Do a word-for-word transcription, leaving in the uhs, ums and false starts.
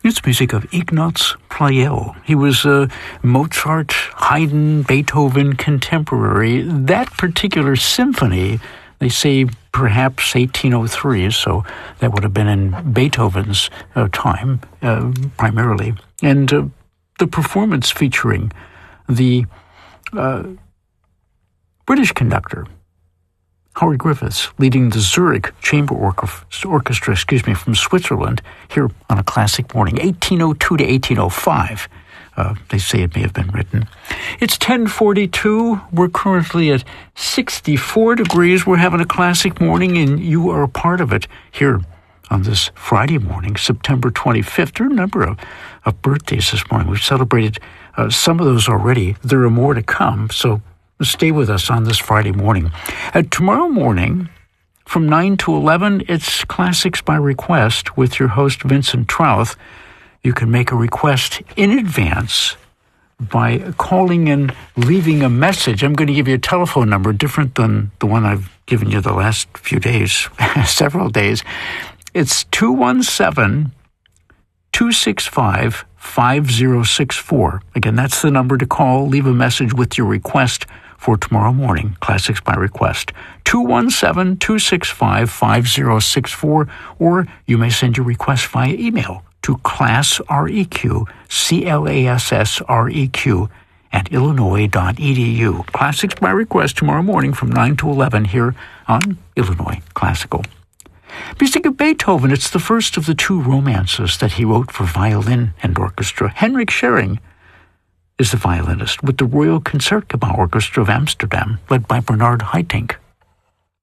It's music of Ignaz Pleyel. He was a Mozart, Haydn, Beethoven contemporary. That particular symphony, they say perhaps eighteen oh three, so that would have been in Beethoven's uh, time, uh, primarily. And uh, the performance featuring the uh, British conductor, Howard Griffiths, leading the Zurich Chamber Orchestra, excuse me, from Switzerland, here on A Classic Morning, eighteen oh two to eighteen oh five. Uh, they say it may have been written. It's ten forty-two. We're currently at sixty-four degrees. We're having a classic morning, and you are a part of it here on this Friday morning, September twenty-fifth. There are a number of, of birthdays this morning. We've celebrated uh, some of those already. There are more to come, so stay with us on this Friday morning. Uh, tomorrow morning, from nine to eleven, it's Classics by Request with your host, Vincent Trouth. You can make a request in advance by calling and leaving a message. I'm going to give you a telephone number different than the one I've given you the last few days, several days. It's two one seven, two six five, five zero six four. Again, that's the number to call. Leave a message with your request for tomorrow morning, Classics by Request, two one seven, two six five, five zero six four, or you may send your request via email to classreq, C L A S S R E Q, at illinois dot e d u. Classics by Request tomorrow morning from nine to eleven here on Illinois Classical. Music of Beethoven, it's the first of the two romances that he wrote for violin and orchestra. Henrik Schering is the violinist with the Royal Concertgebouw Orchestra of Amsterdam, led by Bernard Haitink.